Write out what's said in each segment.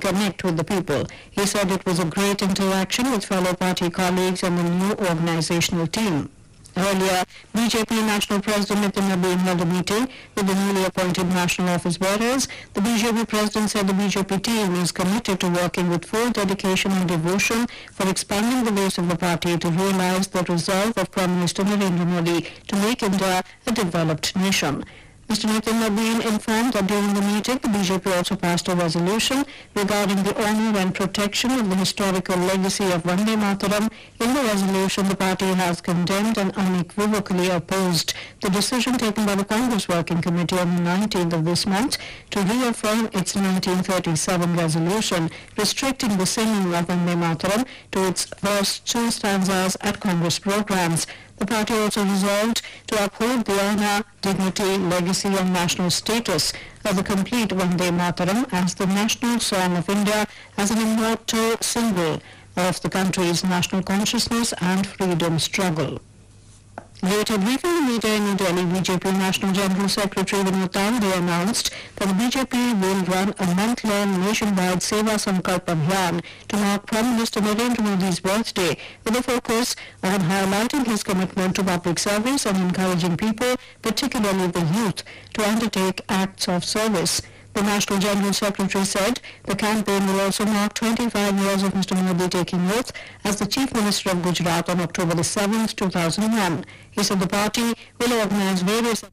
connect with the people. He said it was a great interaction with fellow party colleagues and the new organizational team. Earlier, BJP National President Nitin Nabin held a meeting with the newly appointed national office bearers. The BJP President said the BJP team is committed to working with full dedication and devotion for expanding the base of the party to realize the resolve of Prime Minister Narendra Modi to make India a developed nation. Mr. Nitin Nabin informed that during the meeting, the BJP also passed a resolution regarding the honour and protection of the historical legacy of Vande Mataram. In the resolution, the party has condemned and unequivocally opposed the decision taken by the Congress Working Committee on the 19th of this month to reaffirm its 1937 resolution restricting the singing of Vande Mataram to its first two stanzas at Congress programs. The party also resolved to uphold the honour, dignity, legacy and national status of the complete Vande Mataram as the national song of India as an immortal symbol of the country's national consciousness and freedom struggle. Later, briefing the media in New Delhi, BJP National General Secretary Vinod Tawade announced that the BJP will run a month-long nationwide Seva Sankalp Abhiyan to mark Prime Minister Narendra Modi's birthday, with a focus on highlighting his commitment to public service and encouraging people, particularly the youth, to undertake acts of service. The National General Secretary said the campaign will also mark 25 years of Mr. Modi taking oath as the Chief Minister of Gujarat on October the 7th, 2001. He said the party will organize various...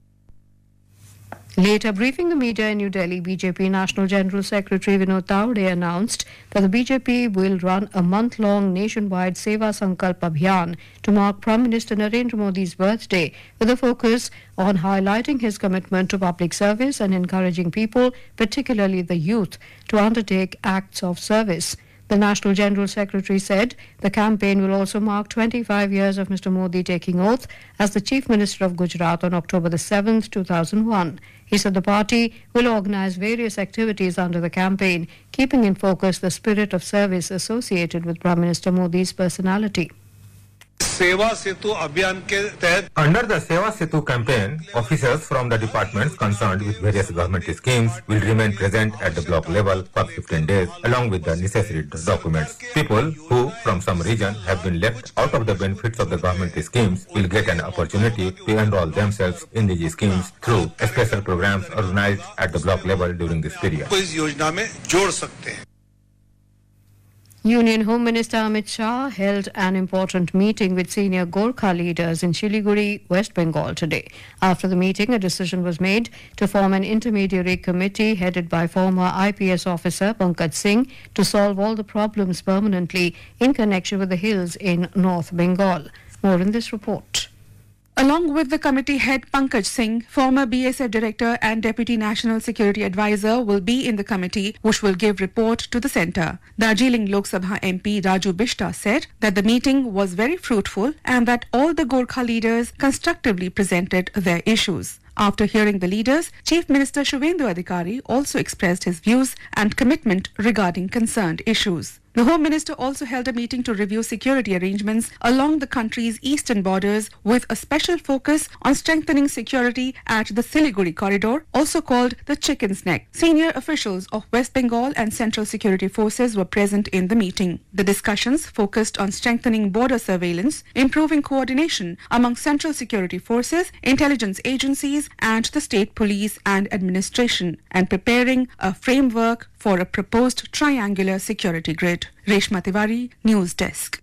Later, briefing the media in New Delhi, BJP National General Secretary Vinod Tawade announced that the BJP will run a month-long nationwide Seva Sankalp Abhiyan to mark Prime Minister Narendra Modi's birthday, with a focus on highlighting his commitment to public service and encouraging people, particularly the youth, to undertake acts of service. The National General Secretary said the campaign will also mark 25 years of Mr. Modi taking oath as the Chief Minister of Gujarat on October the 7th, 2001. He said the party will organize various activities under the campaign, keeping in focus the spirit of service associated with Prime Minister Modi's personality. सेवा सेतु अभियान के तहत Under the Seva Setu campaign, officers from the departments concerned with various government schemes will remain present at the block level for 15 days along with the necessary documents. People who from some region have been left out of the benefits of the government schemes will get an opportunity to enroll themselves in these schemes through special programs organized at the block level during this period. को इस योजना में जोड़ सकते हैं. Union Home Minister Amit Shah held an important meeting with senior Gorkha leaders in Siliguri, West Bengal today. After the meeting, a decision was made to form an intermediary committee headed by former IPS officer Pankaj Singh to solve all the problems permanently in connection with the hills in North Bengal. More in this report. Along with the committee head Pankaj Singh, former BSF director and deputy national security advisor will be in the committee, which will give report to the centre. Darjeeling Lok Sabha MP Raju Bishta said that the meeting was very fruitful and that all the Gorkha leaders constructively presented their issues. After hearing the leaders, Chief Minister Shubhendu Adhikari also expressed his views and commitment regarding concerned issues. The Home Minister also held a meeting to review security arrangements along the country's eastern borders with a special focus on strengthening security at the Siliguri corridor, also called the Chicken's Neck. Senior officials of West Bengal and Central Security Forces were present in the meeting. The discussions focused on strengthening border surveillance, improving coordination among Central Security Forces, intelligence agencies and the state police and administration, and preparing a framework for a proposed triangular security grid. Reshma Tiwari, News Desk.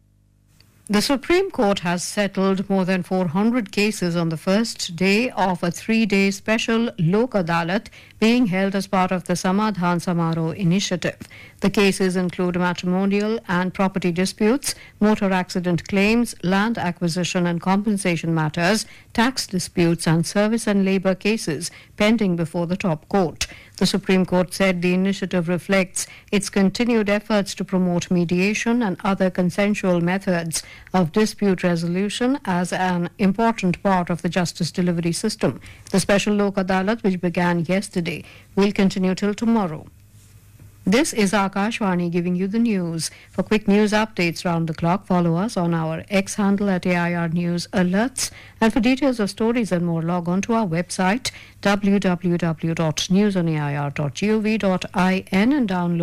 The Supreme Court has settled more than 400 cases on the first day of a 3-day special Lok Adalat being held as part of the Samadhan Samaroh initiative. The cases include matrimonial and property disputes, motor accident claims, land acquisition and compensation matters, tax disputes and service and labour cases pending before the top court. The Supreme Court said the initiative reflects its continued efforts to promote mediation and other consensual methods of dispute resolution as an important part of the justice delivery system. The special Lok Adalat, which began yesterday, will continue till tomorrow. This is Akashvani giving you the news. For quick news updates round the clock, follow us on our X handle at AIR News Alerts. And for details of stories and more, log on to our website www.newsonair.gov.in and download